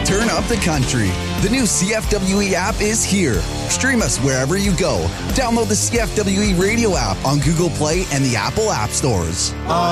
Turn up the country. The new CFWE app is here. Stream us wherever you go. Download the CFWE radio app on Google Play and the Apple App Stores.